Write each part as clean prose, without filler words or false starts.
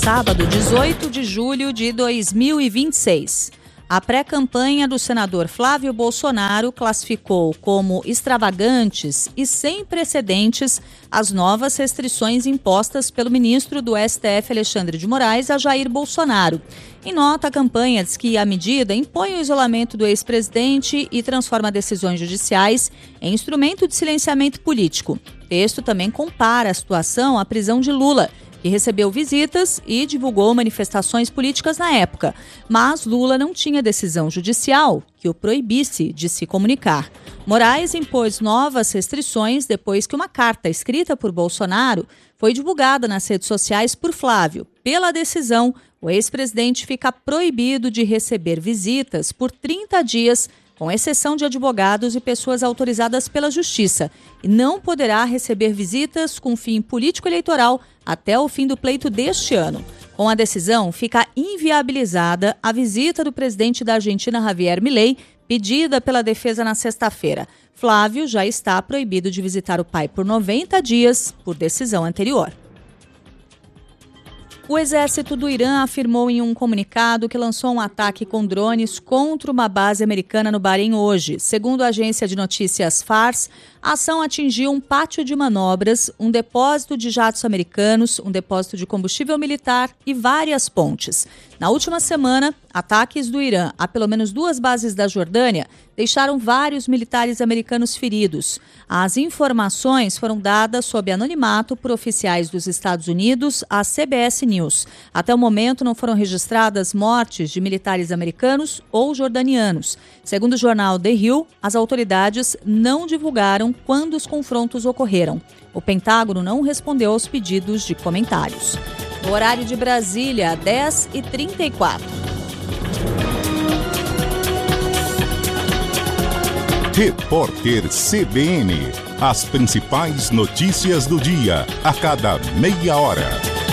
sábado, 18 de julho de 2026. A pré-campanha do senador Flávio Bolsonaro classificou como extravagantes e sem precedentes as novas restrições impostas pelo ministro do STF, Alexandre de Moraes, a Jair Bolsonaro. Em nota, a campanha diz que a medida impõe o isolamento do ex-presidente e transforma decisões judiciais em instrumento de silenciamento político. O texto também compara a situação à prisão de Lula, que recebeu visitas e divulgou manifestações políticas na época. Mas Lula não tinha decisão judicial que o proibisse de se comunicar. Moraes impôs novas restrições depois que uma carta escrita por Bolsonaro foi divulgada nas redes sociais por Flávio. Pela decisão, o ex-presidente fica proibido de receber visitas por 30 dias, com exceção de advogados e pessoas autorizadas pela Justiça, e não poderá receber visitas com fim político-eleitoral até o fim do pleito deste ano. Com a decisão, fica inviabilizada a visita do presidente da Argentina, Javier Milei, pedida pela defesa na sexta-feira. Flávio já está proibido de visitar o pai por 90 dias, por decisão anterior. O exército do Irã afirmou em um comunicado que lançou um ataque com drones contra uma base americana no Bahrein hoje. Segundo a agência de notícias Fars, a ação atingiu um pátio de manobras, um depósito de jatos americanos, um depósito de combustível militar e várias pontes. Na última semana, ataques do Irã a pelo menos 2 bases da Jordânia deixaram vários militares americanos feridos. As informações foram dadas sob anonimato por oficiais dos Estados Unidos à CBS News. Até o momento não foram registradas mortes de militares americanos ou jordanianos. Segundo o jornal The Hill, as autoridades não divulgaram quando os confrontos ocorreram. O Pentágono não respondeu aos pedidos de comentários. No horário de Brasília, 10h34. Repórter CBN. As principais notícias do dia, a cada meia hora.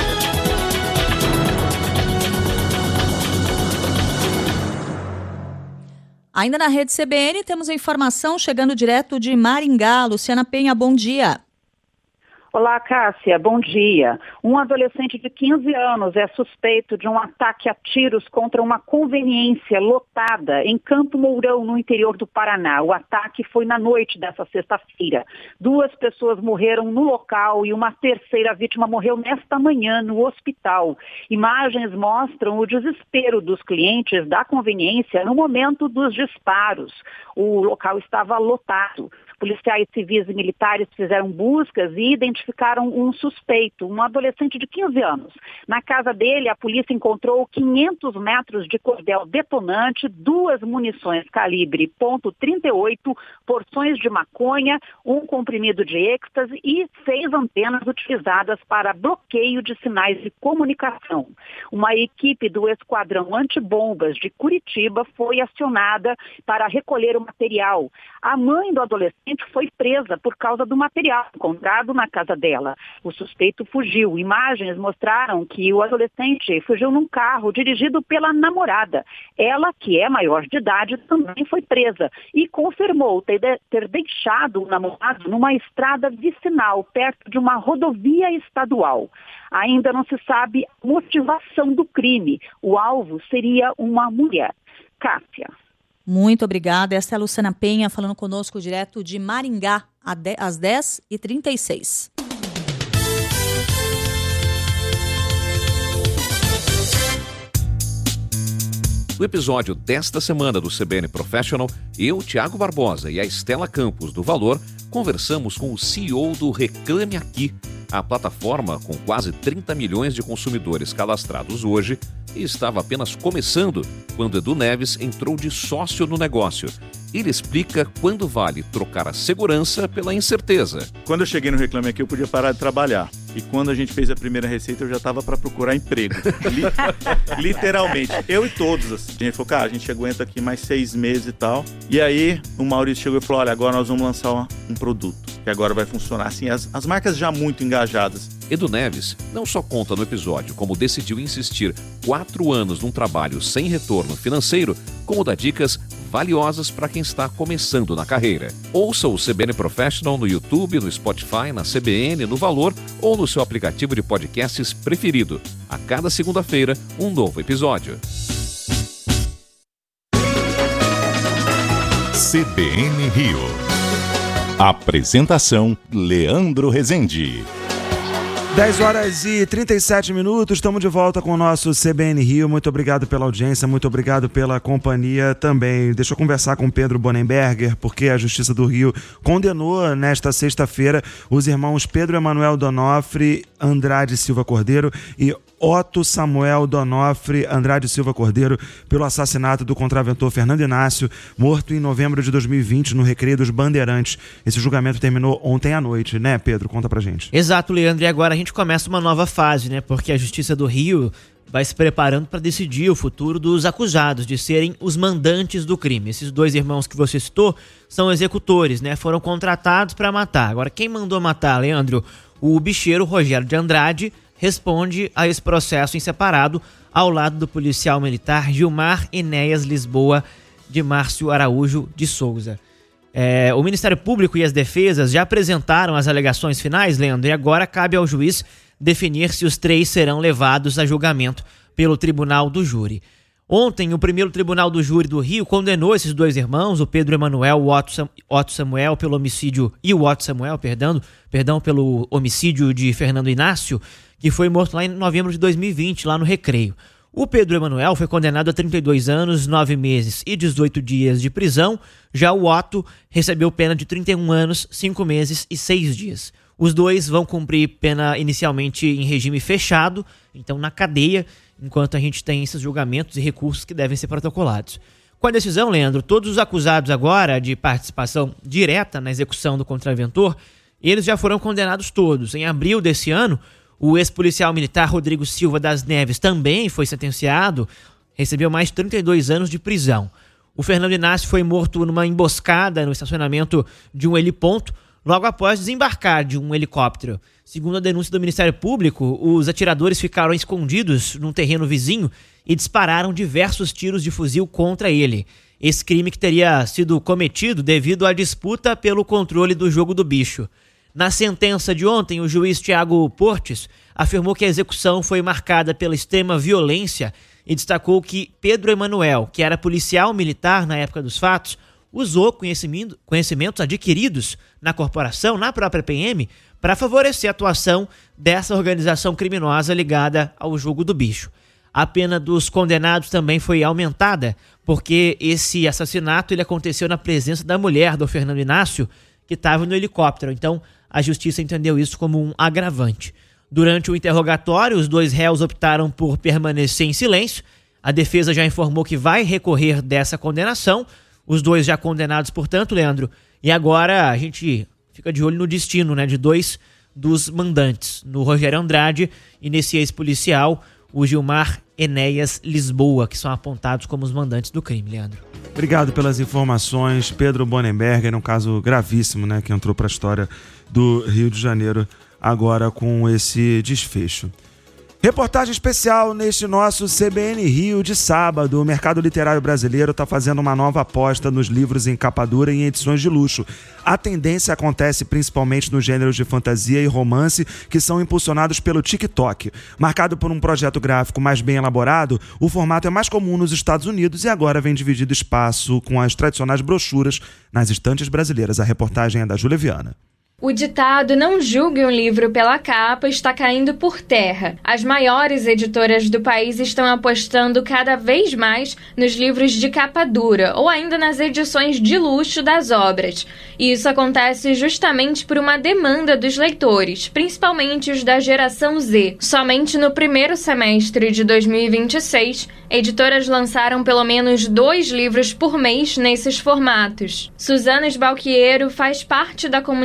Ainda na rede CBN, temos a informação chegando direto de Maringá. Luciana Penha, bom dia. Olá, Cássia, bom dia. Um adolescente de 15 anos é suspeito de um ataque a tiros contra uma conveniência lotada em Campo Mourão, no interior do Paraná. O ataque foi na noite dessa sexta-feira. 2 pessoas morreram no local e uma terceira vítima morreu nesta manhã no hospital. Imagens mostram o desespero dos clientes da conveniência no momento dos disparos. O local estava lotado. Policiais civis e militares fizeram buscas e identificaram um suspeito, um adolescente de 15 anos. Na casa dele, a polícia encontrou 500 metros de cordel detonante, 2 munições calibre .38, porções de maconha, um comprimido de êxtase e 6 antenas utilizadas para bloqueio de sinais de comunicação. Uma equipe do Esquadrão Antibombas de Curitiba foi acionada para recolher o material. A mãe do adolescente foi presa por causa do material encontrado na casa dela. O suspeito fugiu. Imagens mostraram que o adolescente fugiu num carro dirigido pela namorada. Ela, que é maior de idade, também foi presa e confirmou ter deixado o namorado numa estrada vicinal, perto de uma rodovia estadual. Ainda não se sabe a motivação do crime. O alvo seria uma mulher. Cássia. Muito obrigada. Essa é a Luciana Penha falando conosco direto de Maringá, às 10h36. No episódio desta semana do CBN Professional, eu, Tiago Barbosa e a Estela Campos do Valor conversamos com o CEO do Reclame Aqui, a plataforma com quase 30 milhões de consumidores cadastrados hoje e estava apenas começando quando Edu Neves entrou de sócio no negócio. Ele explica quando vale trocar a segurança pela incerteza. Quando eu cheguei no Reclame Aqui, eu podia parar de trabalhar. E quando a gente fez a primeira receita, eu já estava para procurar emprego. Literalmente. Eu e todos. Assim. A gente falou, cara, a gente aguenta aqui mais 6 meses e tal. E aí, o Maurício chegou e falou, olha, agora nós vamos lançar um produto. Que agora vai funcionar. Assim, as marcas já muito engajadas. Edu Neves não só conta no episódio como decidiu insistir 4 anos num trabalho sem retorno financeiro, como dá dicas valiosas para quem está começando na carreira. Ouça o CBN Professional no YouTube, no Spotify, na CBN, no Valor ou no seu aplicativo de podcasts preferido. A cada segunda-feira, um novo episódio. CBN Rio. Apresentação: Leandro Rezende. 10h37, estamos de volta com o nosso CBN Rio. Muito obrigado pela audiência, muito obrigado pela companhia também. Deixa eu conversar com Pedro Bonenberger, porque a Justiça do Rio condenou nesta sexta-feira os irmãos Pedro Emanuel Donofre Andrade Silva Cordeiro e Otto Samuel Donofre Andrade Silva Cordeiro pelo assassinato do contraventor Fernando Inácio, morto em novembro de 2020 no Recreio dos Bandeirantes. Esse julgamento terminou ontem à noite, né, Pedro? Conta pra gente. Exato, Leandro. E agora a gente começa uma nova fase, né? Porque a Justiça do Rio vai se preparando para decidir o futuro dos acusados de serem os mandantes do crime. Esses dois irmãos que você citou são executores, né? Foram contratados para matar. Agora, quem mandou matar, Leandro? O bicheiro Rogério de Andrade responde a esse processo em separado ao lado do policial militar Gilmar Enéas Lisboa de Márcio Araújo de Souza. O Ministério Público e as defesas já apresentaram as alegações finais, Leandro, e agora cabe ao juiz definir se os três serão levados a julgamento pelo Tribunal do Júri. Ontem, o primeiro Tribunal do Júri do Rio condenou esses dois irmãos, o Pedro Emanuel, o Otto Samuel, pelo homicídio, e o Otto Samuel, perdão, pelo homicídio de Fernando Inácio, que foi morto lá em novembro de 2020, lá no Recreio. O Pedro Emanuel foi condenado a 32 anos, 9 meses e 18 dias de prisão. Já o Otto recebeu pena de 31 anos, 5 meses e 6 dias. Os dois vão cumprir pena inicialmente em regime fechado, então na cadeia, enquanto a gente tem esses julgamentos e recursos que devem ser protocolados. Com a decisão, Leandro, todos os acusados agora de participação direta na execução do contraventor, eles já foram condenados todos. Em abril desse ano, o ex-policial militar Rodrigo Silva das Neves também foi sentenciado, recebeu mais de 32 anos de prisão. O Fernando Inácio foi morto numa emboscada no estacionamento de um heliponto, logo após desembarcar de um helicóptero. Segundo a denúncia do Ministério Público, os atiradores ficaram escondidos num terreno vizinho e dispararam diversos tiros de fuzil contra ele. Esse crime que teria sido cometido devido à disputa pelo controle do jogo do bicho. Na sentença de ontem, o juiz Tiago Portes afirmou que a execução foi marcada pela extrema violência e destacou que Pedro Emanuel, que era policial militar na época dos fatos, usou conhecimentos adquiridos na corporação, na própria PM, para favorecer a atuação dessa organização criminosa ligada ao jogo do bicho. A pena dos condenados também foi aumentada, porque esse assassinato ele aconteceu na presença da mulher do Fernando Inácio, que estava no helicóptero. Então, a justiça entendeu isso como um agravante. Durante o interrogatório, os dois réus optaram por permanecer em silêncio. A defesa já informou que vai recorrer dessa condenação. Os dois já condenados, portanto, Leandro. E agora a gente fica de olho no destino, né, de dois dos mandantes, no Rogério Andrade e nesse ex-policial, o Gilmar Enéas Lisboa, que são apontados como os mandantes do crime, Leandro. Obrigado pelas informações, Pedro Bonenberger, um caso gravíssimo, né, que entrou para a história do Rio de Janeiro agora com esse desfecho. Reportagem especial neste nosso CBN Rio de sábado. O mercado literário brasileiro está fazendo uma nova aposta nos livros em capa dura e em edições de luxo. A tendência acontece principalmente nos gêneros de fantasia e romance, que são impulsionados pelo TikTok. Marcado por um projeto gráfico mais bem elaborado, o formato é mais comum nos Estados Unidos e agora vem dividido espaço com as tradicionais brochuras nas estantes brasileiras. A reportagem é da Júlia Viana. O ditado "não julgue um livro pela capa" está caindo por terra. As maiores editoras do país estão apostando cada vez mais nos livros de capa dura ou ainda nas edições de luxo das obras. E isso acontece justamente por uma demanda dos leitores, principalmente os da geração Z. Somente no primeiro semestre de 2026, editoras lançaram pelo menos 2 livros por mês nesses formatos. Suzana Sbalquiero faz parte da comunidade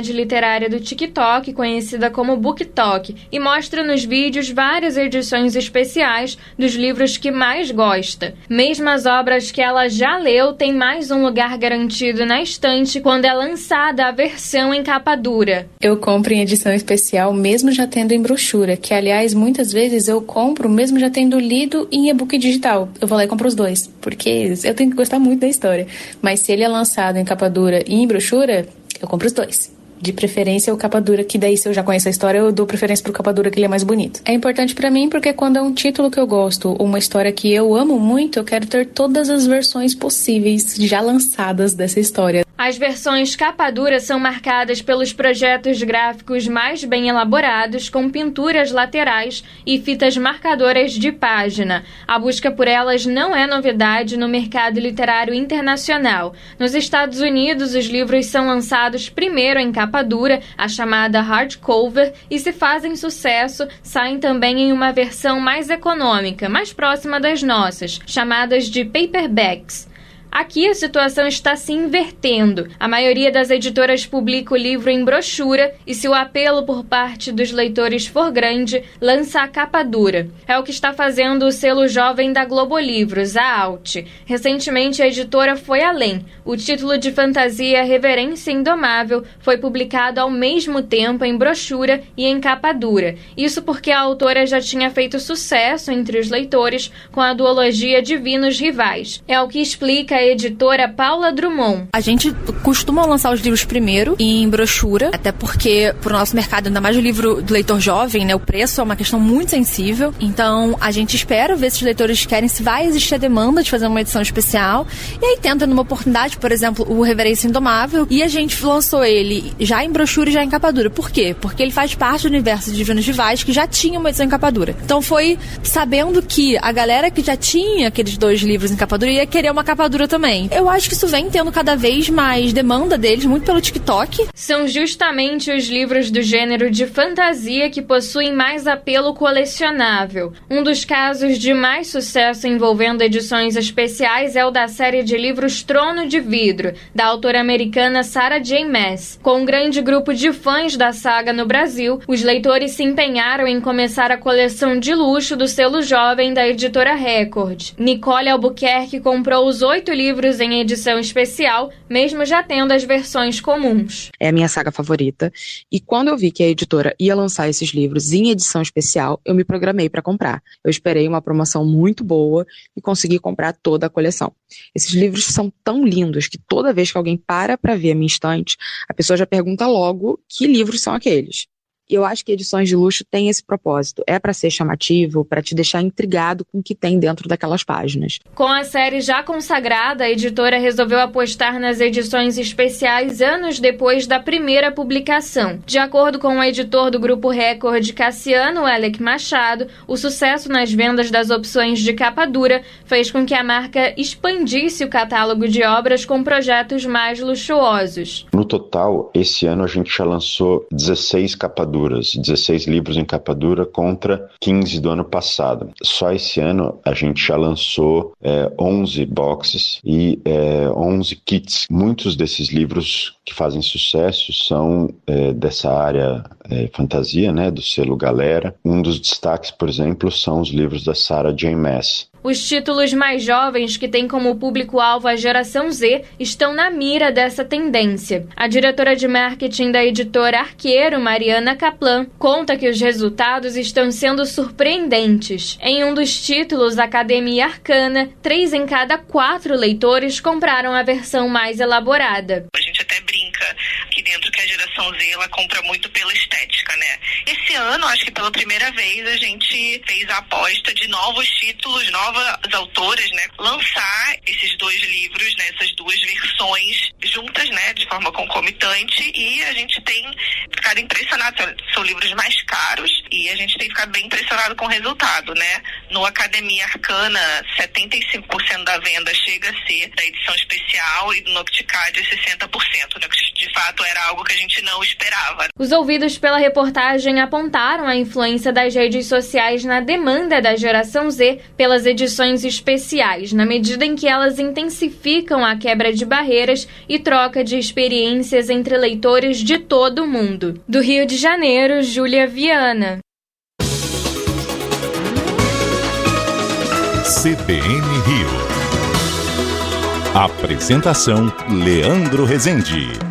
comunidade literária do TikTok, conhecida como BookTok, e mostra nos vídeos várias edições especiais dos livros que mais gosta. Mesmo as obras que ela já leu têm mais um lugar garantido na estante quando é lançada a versão em capa dura. Eu compro em edição especial mesmo já tendo em brochura, que aliás muitas vezes eu compro mesmo já tendo lido em e-book digital. Eu vou lá e compro os dois, porque eu tenho que gostar muito da história. Mas se ele é lançado em capa dura e em brochura, eu compro os dois. De preferência o capa dura, que daí se eu já conheço a história, eu dou preferência pro capa dura, que ele é mais bonito. É importante pra mim porque quando é um título que eu gosto, ou uma história que eu amo muito, eu quero ter todas as versões possíveis já lançadas dessa história. As versões capa dura são marcadas pelos projetos gráficos mais bem elaborados, com pinturas laterais e fitas marcadoras de página. A busca por elas não é novidade no mercado literário internacional. Nos Estados Unidos, os livros são lançados primeiro em capa dura, a chamada hardcover, e se fazem sucesso, saem também em uma versão mais econômica, mais próxima das nossas, chamadas de paperbacks. Aqui a situação está se invertendo. A maioria das editoras publica o livro em brochura e, se o apelo por parte dos leitores for grande, lança a capa dura. É o que está fazendo o selo jovem da Globo Livros, a Alt. Recentemente, a editora foi além. O título de fantasia Reverência Indomável foi publicado ao mesmo tempo em brochura e em capa dura. Isso porque a autora já tinha feito sucesso entre os leitores com a duologia Divinos Rivais. É o que explica a editora Paula Drummond. A gente costuma lançar os livros primeiro em brochura, até porque pro nosso mercado, ainda mais o livro do leitor jovem, né, o preço é uma questão muito sensível. Então a gente espera ver se os leitores querem, se vai existir a demanda de fazer uma edição especial, e aí tenta numa oportunidade, por exemplo, o Reverência Indomável, e a gente lançou ele já em brochura e já em capa dura. Por quê? Porque ele faz parte do universo de Divinos Rivais, que já tinha uma edição em capa dura. Então foi sabendo que a galera que já tinha aqueles dois livros em capa dura ia querer uma capa dura também. Eu acho que isso vem tendo cada vez mais demanda deles, muito pelo TikTok. São justamente os livros do gênero de fantasia que possuem mais apelo colecionável. Um dos casos de mais sucesso envolvendo edições especiais é o da série de livros Trono de Vidro, da autora americana Sarah J. Maas. Com um grande grupo de fãs da saga no Brasil, os leitores se empenharam em começar a coleção de luxo do selo jovem da editora Record. Nicole Albuquerque comprou os 8 livros em edição especial, mesmo já tendo as versões comuns. É a minha saga favorita, e quando eu vi que a editora ia lançar esses livros em edição especial, eu me programei para comprar. Eu esperei uma promoção muito boa e consegui comprar toda a coleção. Esses livros são tão lindos que toda vez que alguém para ver a minha estante, a pessoa já pergunta logo que livros são aqueles. E eu acho que edições de luxo têm esse propósito. É para ser chamativo, para te deixar intrigado com o que tem dentro daquelas páginas. Com a série já consagrada, a editora resolveu apostar nas edições especiais anos depois da primeira publicação. De acordo com o editor do Grupo Record, Cassiano Elec Machado, o sucesso nas vendas das opções de capa dura fez com que a marca expandisse o catálogo de obras com projetos mais luxuosos. No total, esse ano a gente já lançou 16 capa duras. 16 livros em capa dura contra 15 do ano passado. Só esse ano a gente já lançou 11 boxes e 11 kits. Muitos desses livros que fazem sucesso são dessa área fantasia, né, do selo Galera. Um dos destaques, por exemplo, são os livros da Sarah J. Maas. Os títulos mais jovens, que têm como público-alvo a geração Z, estão na mira dessa tendência. A diretora de marketing da editora Arqueiro, Mariana Kaplan, conta que os resultados estão sendo surpreendentes. Em um dos títulos, Academia Arcana, 3 em cada 4 leitores compraram a versão mais elaborada. A gente até brinca aqui dentro que a geração Z ela compra muito pela estética, né? Esse ano, acho que pela primeira vez, a gente fez a aposta de novos títulos, novas autoras, né? Lançar esses 2 livros, né? Essas 2 versões juntas, né? De forma concomitante, e a gente tem ficado impressionado. São livros mais caros e a gente tem ficado bem impressionado com o resultado, né? No Academia Arcana, 75% da venda chega a ser da edição especial e no Nocticádia 60%, né? De fato, fato era algo que a gente não esperava. Os ouvidos pela reportagem apontaram a influência das redes sociais na demanda da geração Z pelas edições especiais, na medida em que elas intensificam a quebra de barreiras e troca de experiências entre leitores de todo o mundo. Do Rio de Janeiro, Júlia Viana. CBN Rio. Apresentação: Leandro Rezende.